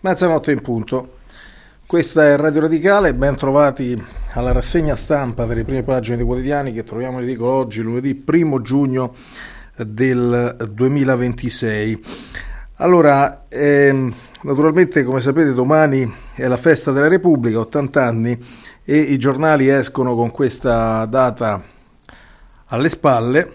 Mezzanotte in punto. Questa è Radio Radicale, ben trovati alla rassegna stampa delle prime pagine dei quotidiani che troviamo in edicola oggi, lunedì 1 giugno del 2026. Allora, naturalmente, come sapete, domani è la festa della Repubblica, 80 anni, e i giornali escono con questa data alle spalle.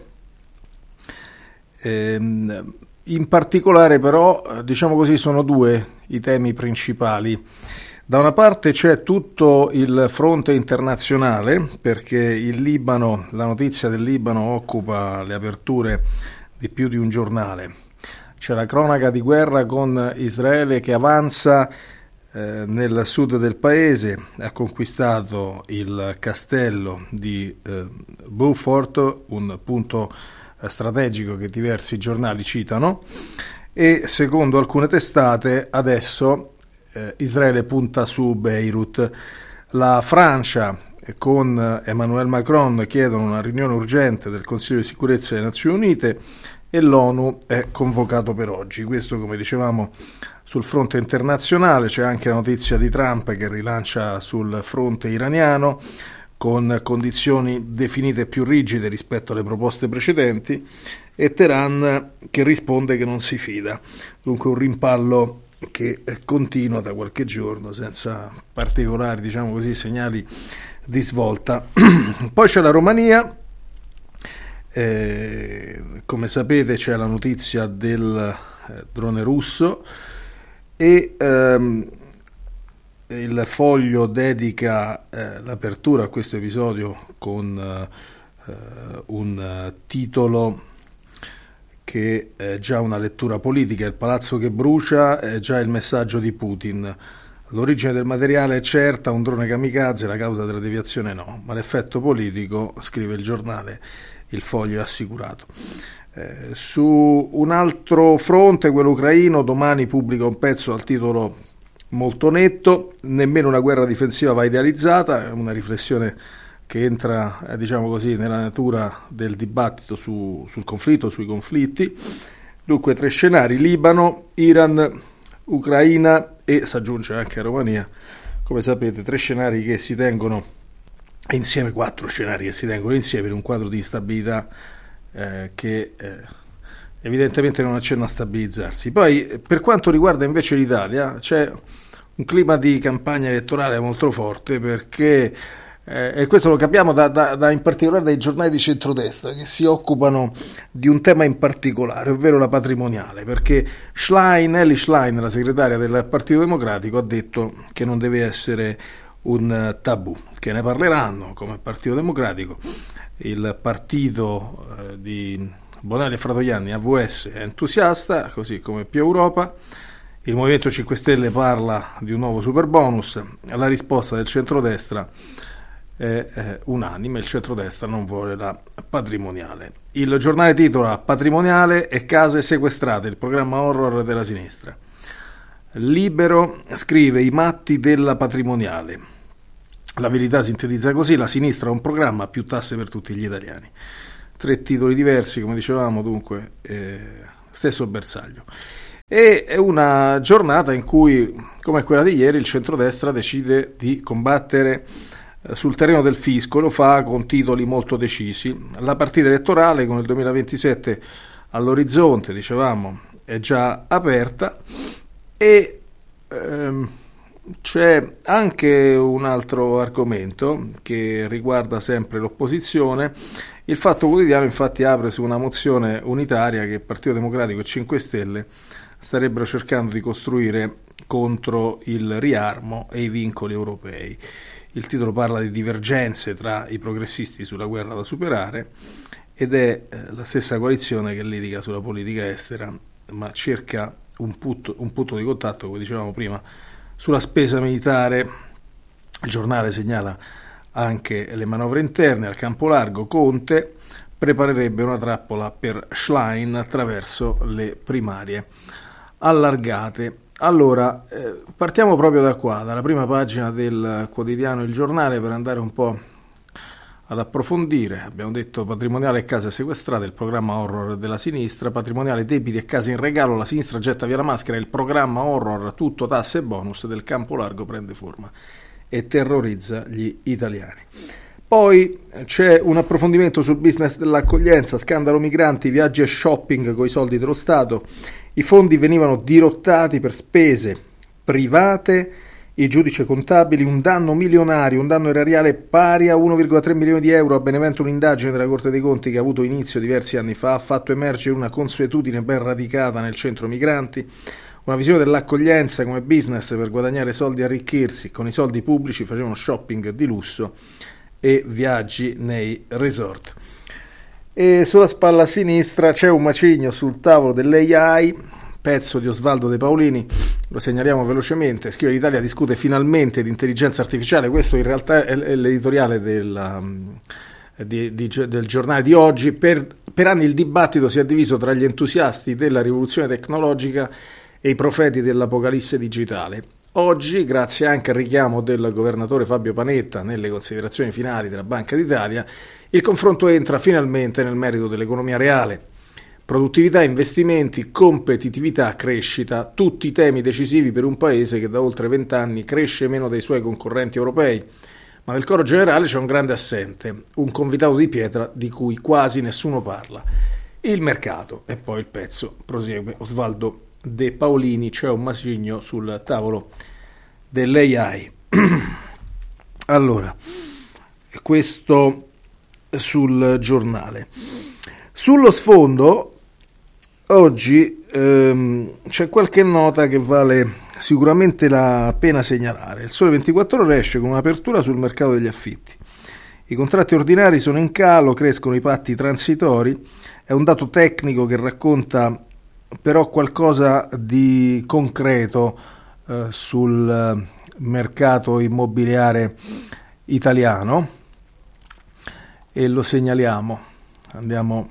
In particolare però, diciamo così, sono due i temi principali. Da una parte c'è tutto il fronte internazionale, perché il Libano, la notizia del Libano occupa le aperture di più di un giornale. C'è la cronaca di guerra con Israele che avanza nel sud del paese, ha conquistato il castello di Beaufort, un punto strategico che diversi giornali citano, e secondo alcune testate adesso Israele punta su Beirut. La Francia con Emmanuel Macron chiedono una riunione urgente del Consiglio di sicurezza delle Nazioni Unite e l'ONU è convocato per oggi. Questo, come dicevamo, sul fronte internazionale. C'è anche la notizia di Trump che rilancia sul fronte iraniano con condizioni definite più rigide rispetto alle proposte precedenti, e Teheran che risponde che non si fida. Dunque un rimpallo che continua da qualche giorno senza particolari, diciamo così, segnali di svolta. Poi c'è la Romania, come sapete c'è la notizia del drone russo e il Foglio dedica l'apertura a questo episodio con un titolo che è già una lettura politica: il palazzo che brucia è già il messaggio di Putin. L'origine del materiale è certa, un drone kamikaze, la causa della deviazione no, ma l'effetto politico, scrive il giornale, il Foglio è assicurato. Su un altro fronte, quello ucraino, domani pubblica un pezzo dal titolo molto netto: nemmeno una guerra difensiva va idealizzata. È una riflessione che entra, diciamo così, nella natura del dibattito sul conflitto, sui conflitti. Dunque 3 scenari: Libano, Iran, Ucraina e si aggiunge anche Romania. Come sapete, 3 scenari che si tengono insieme, 4 scenari che si tengono insieme in un quadro di instabilità che evidentemente non accenna a stabilizzarsi. Poi, per quanto riguarda invece l'Italia, c'è un clima di campagna elettorale molto forte, perché e questo lo capiamo in particolare dai giornali di centrodestra che si occupano di un tema in particolare, ovvero la patrimoniale, perché Elly Schlein, la segretaria del Partito Democratico, ha detto che non deve essere un tabù, che ne parleranno come Partito Democratico. Il partito di Bonelli e Fratoianni, AVS, è entusiasta, così come più Europa. Il Movimento 5 Stelle parla di un nuovo superbonus. La risposta del centrodestra è unanime: il centrodestra non vuole la patrimoniale. Il giornale titola: patrimoniale e case sequestrate, il programma horror della sinistra. Libero scrive: i matti della patrimoniale. La Verità sintetizza così: la sinistra ha un programma, più tasse per tutti gli italiani. 3 titoli diversi, come dicevamo, dunque stesso bersaglio. E è una giornata in cui, come quella di ieri, il centrodestra decide di combattere sul terreno del fisco. Lo fa con titoli molto decisi. La partita elettorale, con il 2027 all'orizzonte, dicevamo, è già aperta, e c'è anche un altro argomento che riguarda sempre l'opposizione. Il Fatto Quotidiano infatti apre su una mozione unitaria che Partito Democratico e 5 Stelle starebbero cercando di costruire contro il riarmo e i vincoli europei. Il titolo parla di divergenze tra i progressisti sulla guerra da superare, ed è la stessa coalizione che litiga sulla politica estera, ma cerca un punto di contatto, come dicevamo prima, sulla spesa militare. Il giornale segnala anche le manovre interne. Al campo largo Conte preparerebbe una trappola per Schlein attraverso le primarie allargate. Allora, partiamo proprio da qua, dalla prima pagina del quotidiano Il Giornale, per andare un po' ad approfondire. Abbiamo detto patrimoniale e case sequestrate, il programma horror della sinistra, patrimoniale, debiti e case in regalo, la sinistra getta via la maschera, il programma horror tutto tasse e bonus del campo largo prende forma e terrorizza gli italiani. Poi c'è un approfondimento sul business dell'accoglienza, scandalo migranti, viaggi e shopping con i soldi dello Stato, i fondi venivano dirottati per spese private, i giudici contabili, un danno milionario, un danno erariale pari a 1,3 milioni di euro. A Benevento un'indagine della Corte dei Conti che ha avuto inizio diversi anni fa ha fatto emergere una consuetudine ben radicata nel centro migranti, una visione dell'accoglienza come business per guadagnare soldi e arricchirsi. Con i soldi pubblici facevano shopping di lusso e viaggi nei resort. E sulla spalla sinistra c'è un macigno sul tavolo dell'AI, pezzo di Osvaldo De Paolini, lo segnaliamo velocemente. Scrive: l'Italia discute finalmente di intelligenza artificiale. Questo in realtà è l'editoriale del giornale di oggi. Per anni il dibattito si è diviso tra gli entusiasti della rivoluzione tecnologica e i profeti dell'apocalisse digitale. Oggi, grazie anche al richiamo del governatore Fabio Panetta nelle considerazioni finali della Banca d'Italia, il confronto entra finalmente nel merito dell'economia reale. Produttività, investimenti, competitività, crescita, tutti temi decisivi per un paese che da oltre 20 anni cresce meno dei suoi concorrenti europei. Ma nel coro generale c'è un grande assente, un convitato di pietra di cui quasi nessuno parla: il mercato. E poi il pezzo prosegue. Osvaldo De Paolini, c'è un macigno sul tavolo dell'AI. Allora, questo sul giornale. Sullo sfondo oggi c'è qualche nota che vale sicuramente la pena segnalare. Il Sole 24 Ore esce con un'apertura sul mercato degli affitti. I contratti ordinari sono in calo, crescono i patti transitori. È un dato tecnico che racconta però qualcosa di concreto sul mercato immobiliare italiano e lo segnaliamo. Andiamo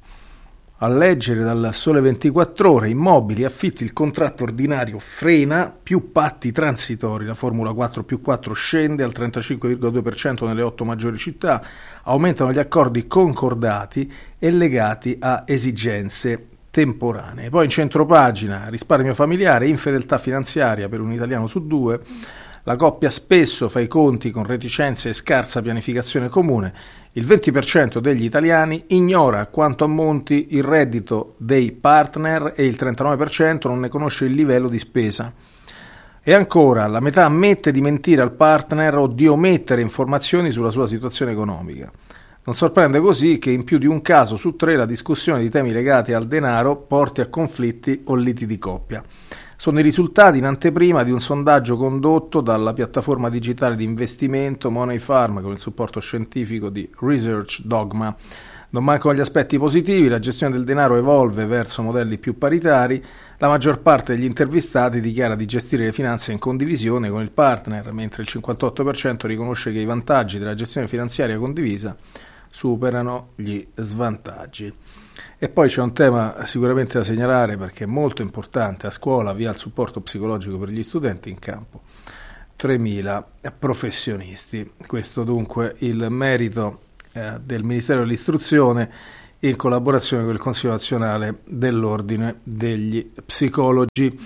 a leggere dal Sole 24 Ore. Immobili, affitti, il contratto ordinario frena, più patti transitori, la formula 4+4 scende al 35,2% nelle 8 maggiori città, aumentano gli accordi concordati e legati a esigenze temporanee. Poi in centropagina: risparmio familiare, infedeltà finanziaria per un italiano su 2, la coppia spesso fa i conti con reticenze e scarsa pianificazione comune. Il 20% degli italiani ignora quanto ammonti il reddito dei partner e il 39% non ne conosce il livello di spesa. E ancora, la metà ammette di mentire al partner o di omettere informazioni sulla sua situazione economica. Non sorprende così che in più di un caso su 3 la discussione di temi legati al denaro porti a conflitti o liti di coppia. Sono i risultati in anteprima di un sondaggio condotto dalla piattaforma digitale di investimento Money Farm con il supporto scientifico di Research Dogma. Non mancano gli aspetti positivi: la gestione del denaro evolve verso modelli più paritari, la maggior parte degli intervistati dichiara di gestire le finanze in condivisione con il partner, mentre il 58% riconosce che i vantaggi della gestione finanziaria condivisa superano gli svantaggi. E poi c'è un tema sicuramente da segnalare perché è molto importante: a scuola via il supporto psicologico per gli studenti, in campo 3.000 professionisti. Questo dunque il merito del Ministero dell'Istruzione in collaborazione con il Consiglio Nazionale dell'Ordine degli Psicologi.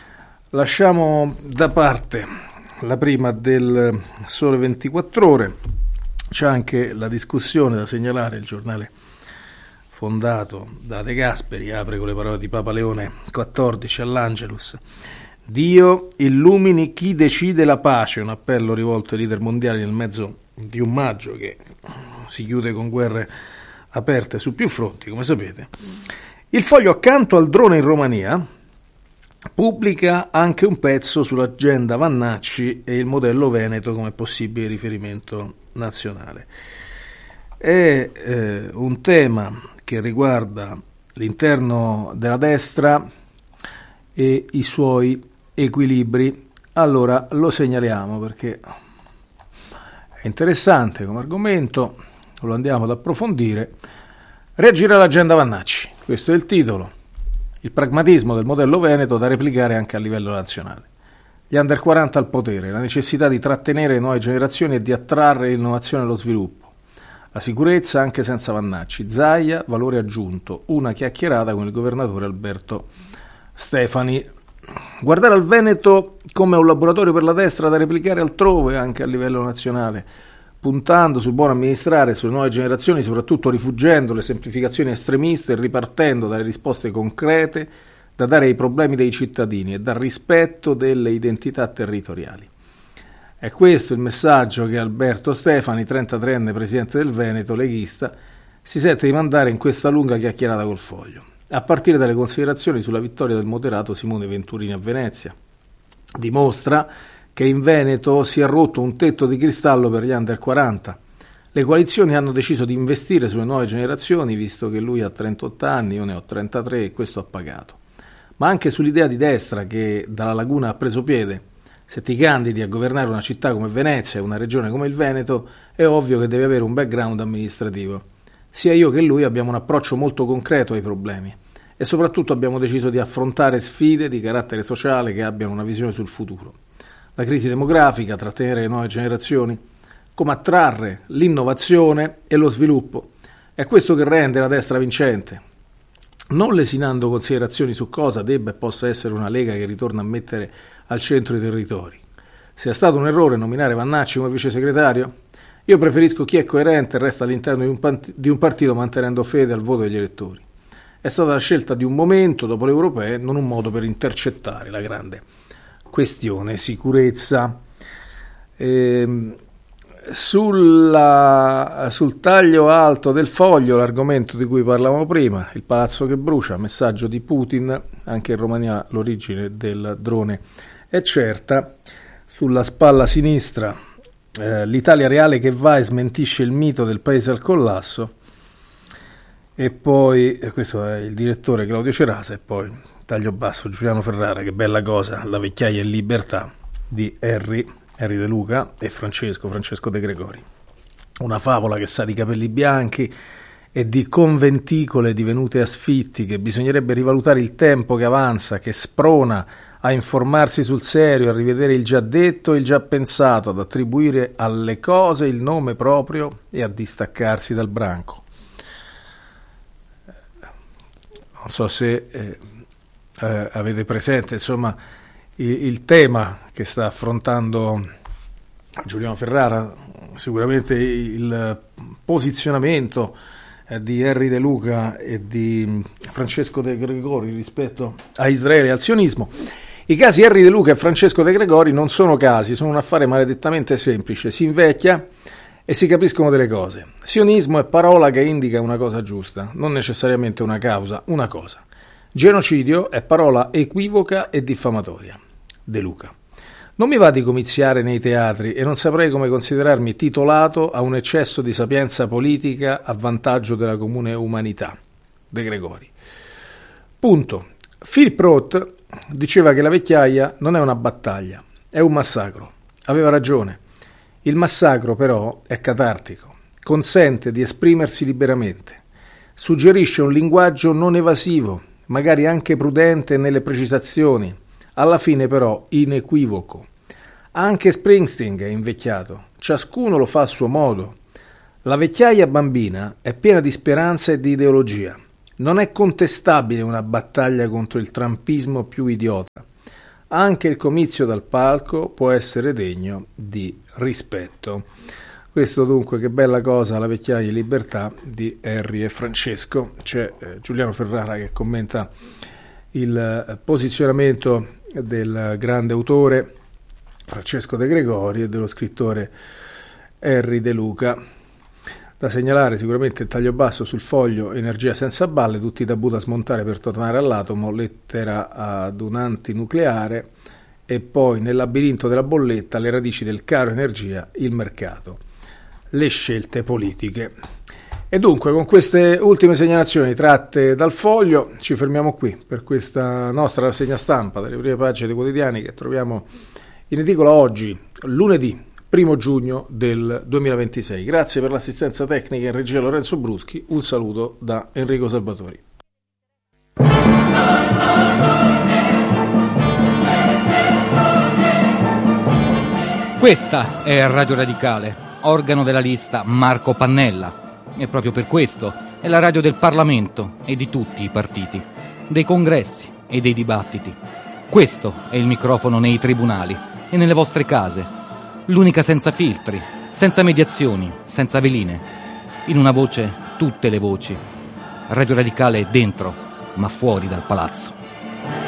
Lasciamo da parte la prima del Sole 24 Ore. C'è anche la discussione da segnalare. Il giornale fondato da De Gasperi apre con le parole di Papa Leone XIV all'Angelus: Dio illumini chi decide la pace, un appello rivolto ai leader mondiali nel mezzo di un maggio che si chiude con guerre aperte su più fronti, come sapete. Il Foglio, accanto al drone in Romania, pubblica anche un pezzo sull'agenda Vannacci e il modello Veneto come possibile riferimento nazionale. È un tema che riguarda l'interno della destra e i suoi equilibri. Allora lo segnaliamo perché è interessante come argomento, lo andiamo ad approfondire. Reagire all'agenda Vannacci, questo è il titolo. Il pragmatismo del modello Veneto da replicare anche a livello nazionale. Gli under 40 al potere, la necessità di trattenere le nuove generazioni e di attrarre l'innovazione e lo sviluppo. La sicurezza anche senza Vannacci. Zaia, valore aggiunto. Una chiacchierata con il governatore Alberto Stefani. Guardare al Veneto come un laboratorio per la destra da replicare altrove, anche a livello nazionale, puntando sul buon amministrare, sulle nuove generazioni, soprattutto rifuggendo le semplificazioni estremiste e ripartendo dalle risposte concrete da dare ai problemi dei cittadini e dal rispetto delle identità territoriali. È questo il messaggio che Alberto Stefani, 33enne presidente del Veneto, leghista, si sente di mandare in questa lunga chiacchierata col Foglio, a partire dalle considerazioni sulla vittoria del moderato Simone Venturini a Venezia. Dimostra che in Veneto si è rotto un tetto di cristallo per gli under 40. Le coalizioni hanno deciso di investire sulle nuove generazioni, visto che lui ha 38 anni, io ne ho 33 e questo ha pagato. Ma anche sull'idea di destra che dalla Laguna ha preso piede. Se ti candidi a governare una città come Venezia e una regione come il Veneto, è ovvio che devi avere un background amministrativo. Sia io che lui abbiamo un approccio molto concreto ai problemi e soprattutto abbiamo deciso di affrontare sfide di carattere sociale che abbiano una visione sul futuro. La crisi demografica, trattenere le nuove generazioni, come attrarre l'innovazione e lo sviluppo. È questo che rende la destra vincente. Non lesinando considerazioni su cosa debba e possa essere una Lega che ritorna a mettere al centro i territori. Se è stato un errore nominare Vannacci come vice segretario, io preferisco chi è coerente e resta all'interno di un partito mantenendo fede al voto degli elettori. È stata la scelta di un momento dopo le europee, non un modo per intercettare la grande questione sicurezza. Sul taglio alto del Foglio, l'argomento di cui parlavamo prima, il palazzo che brucia, messaggio di Putin, anche in Romania l'origine del drone è certa. Sulla spalla sinistra l'Italia reale che va e smentisce il mito del paese al collasso, e poi questo è il direttore Claudio Cerasa, e poi taglio basso Giuliano Ferrara, che bella cosa, La vecchiaia in libertà di Henry De Luca e Francesco De Gregori. Una favola che sa di capelli bianchi e di conventicole divenute asfitti, che bisognerebbe rivalutare il tempo che avanza, che sprona a informarsi sul serio, a rivedere il già detto e il già pensato, ad attribuire alle cose il nome proprio e a distaccarsi dal branco. Non so se avete presente, insomma, il tema che sta affrontando Giuliano Ferrara, sicuramente il posizionamento di Henry De Luca e di Francesco De Gregori rispetto a Israele e al sionismo. I casi Henry De Luca e Francesco De Gregori non sono casi, sono un affare maledettamente semplice, si invecchia e si capiscono delle cose. Sionismo è parola che indica una cosa giusta, non necessariamente una causa, una cosa. Genocidio è parola equivoca e diffamatoria. De Luca. Non mi va di comiziare nei teatri e non saprei come considerarmi titolato a un eccesso di sapienza politica a vantaggio della comune umanità. De Gregori. Punto. Philip Roth diceva che la vecchiaia non è una battaglia, è un massacro. Aveva ragione. Il massacro però è catartico, consente di esprimersi liberamente, suggerisce un linguaggio non evasivo, magari anche prudente nelle precisazioni, alla fine però inequivoco. Anche Springsteen è invecchiato, ciascuno lo fa a suo modo. La vecchiaia bambina è piena di speranza e di ideologia. Non è contestabile una battaglia contro il trumpismo più idiota. Anche il comizio dal palco può essere degno di rispetto. Questo dunque, che bella cosa, La vecchiaia in libertà di Henry e Francesco. C'è Giuliano Ferrara che commenta il posizionamento del grande autore Francesco De Gregori e dello scrittore Henry De Luca. Da segnalare sicuramente il taglio basso sul Foglio, Energia senza balle, tutti i tabù da smontare per tornare all'atomo, lettera ad un antinucleare, e poi nel labirinto della bolletta, le radici del caro energia, il mercato, le scelte politiche. E dunque, con queste ultime segnalazioni tratte dal Foglio ci fermiamo qui per questa nostra rassegna stampa delle prime pagine dei quotidiani che troviamo in edicola oggi, lunedì 1 giugno del 2026. Grazie per l'assistenza tecnica in regia Lorenzo Bruschi, un saluto da Enrico Salvatori. Questa è Radio Radicale, organo della lista Marco Pannella. e proprio per questo è la radio del Parlamento e di tutti i partiti, dei congressi e dei dibattiti. Questo è il microfono nei tribunali e nelle vostre case, l'unica senza filtri, senza mediazioni, senza veline. In una voce tutte le voci. Radio Radicale è dentro, ma fuori dal palazzo.